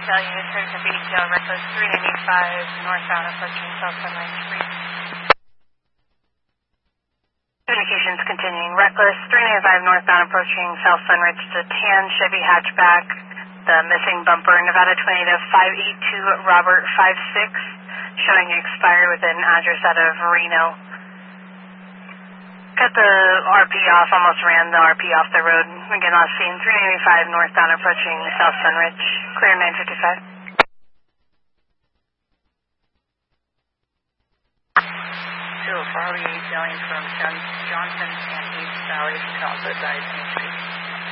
ATL unit service of ATL reckless 395 northbound approaching South Sunrise Street. Communications continuing. Reckless 395 northbound approaching South Sunrise to tan Chevy hatchback. The missing bumper, Nevada 20 to 582 Robert 56, showing expired with an address out of Reno. Cut the RP off, almost ran the RP off the road. Again, last scene 395 northbound approaching South Sunridge. Clear 955. Farley 8 yelling from Johnson and East Valley to South Main Street.